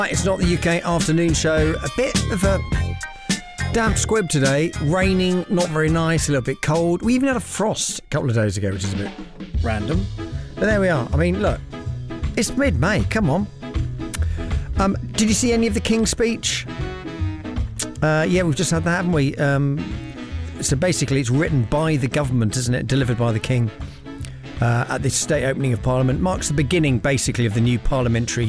It's not the UK afternoon show. A bit of a damp squib today. Raining, not very nice, a little bit cold. We even had a frost a couple of days ago, which is a bit random. But there we are. I mean, look, it's mid-May. Come on. Did you see any of the King's speech? Yeah, we've just had that, haven't we? So basically, it's written by the government, isn't it? Delivered by the King at the state opening of Parliament. Marks the beginning, basically, of the new parliamentary